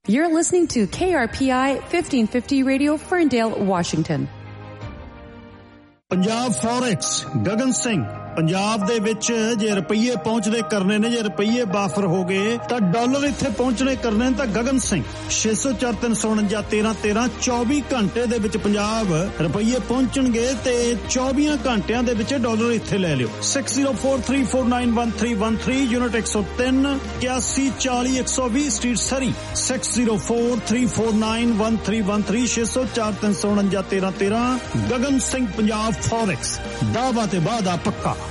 You're listening to KRPI 1550 Radio, Ferndale, Washington. Punjab forex Gagan Singh Punjab ਦੇ ਵਿੱਚ ਜੇ ਰੁਪਈਏ ਪਹੁੰਚਦੇ ਕਰਨੇ ਨੇ, ਜੇ ਰੁਪਈਏ ਬਾਫਰ ਹੋ ਗਏ ਤਾਂ ਡਾਲਰ ਇੱਥੇ ਪਹੁੰਚਣੇ ਕਰਨੇ ਨੇ ਤਾਂ ਗਗਨ ਸਿੰਘ 604-349-1313 24 ਘੰਟੇ ਦੇ ਵਿੱਚ ਪੰਜਾਬ ਰੁਪਈਏ ਪਹੁੰਚਣਗੇ ਤੇ 24 ਘੰਟਿਆਂ ਦੇ ਵਿੱਚ ਡਾਲਰ ਇੱਥੇ ਲੈ ਲਿਓ। 6043491313 ਯੂਨਿਟ 103 8140-120 ਸਟਰੀਟ ਸਰੀ 6043491313 604-349-1313 ਗਗਨ ਸਿੰਘ ਪੰਜਾਬ ਫੋਰੈਕਸ ਦਾਵਾ ਤੇ ਵਾਅਦਾ ਪੱਕਾ।